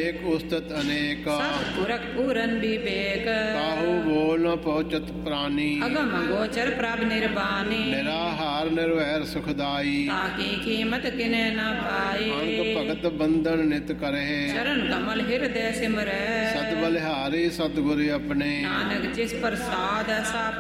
ਏਕ ਉਸਤਤ ਅਨੇਕ सतपुरख पूरन विवेक ਕਾਹੂ ਬੋਲ ਨ ਪਹੁੰਚਤ ਪ੍ਰਾਨੀ अगम गोचर प्रभ निर्वाणी ਨਿਰਾਹਾਰ ਨਿਰਵੈਰ ਸੁਖਦਾਈ ताकि कीमत किने न पाई ਅੰਗ ਭਗਤ ਬੰਧਨ ਨਿਤ ਕਰਹਿ चरण कमल हृदय सिमरै ਸਤ ਬਲਿਹਾਰੀ ਸਤਿਗੁਰ ਆਪਣੇ नानक जिस प्रसाद ऐसा